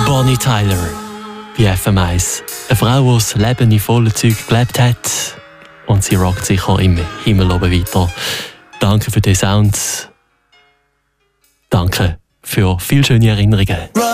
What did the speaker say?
Bonnie Tyler bei FM1. Eine Frau, die das Leben in vollen Zügen gelebt hat. Und sie rockt sich auch im Himmel oben weiter. Danke für den Sound. Danke für viele schöne Erinnerungen.